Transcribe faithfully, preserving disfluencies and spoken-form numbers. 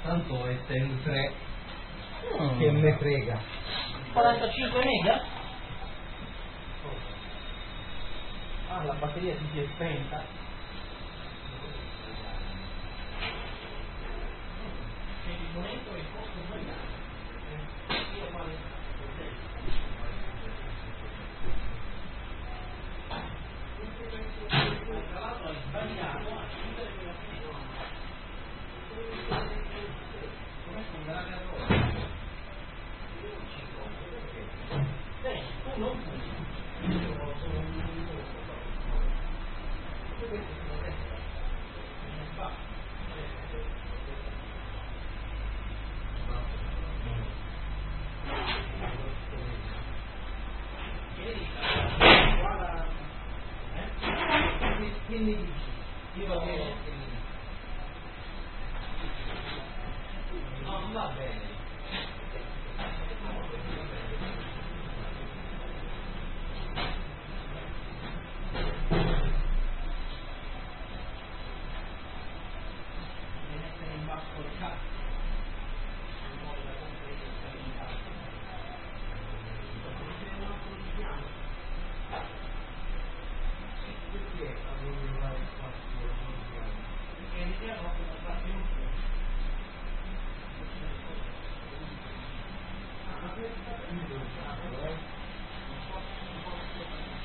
tanto è sempre Mm. che me frega. quarantacinque mega? Ah, la batteria si è spenta. Per il momento è il posto sbagliato. Io vado tra l'altro è sbagliato a chiudere quella finestra. Come fonderà la cosa? Beh, tu non Quindi io va bene. No, non va bene. deve essere in basso il cazzo. In modo da comprendere il stabilità. C'è un altro richiamo. Perché avevo fare spazio? Perché l'idea non è spazio utile. Ah, ma questo è il